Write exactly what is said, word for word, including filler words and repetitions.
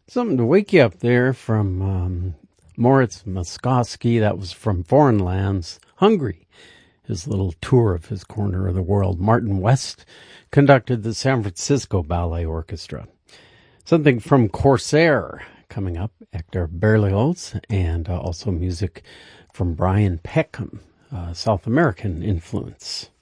Something to wake you up there from um, Moritz Moskowski. That was from Foreign Lands, Hungry, his little tour of his corner of the world. Martin West conducted the San Francisco Ballet Orchestra. Something from Corsair coming up, Hector Berlioz, and uh, also music from Brian Peckham, uh, South American influence.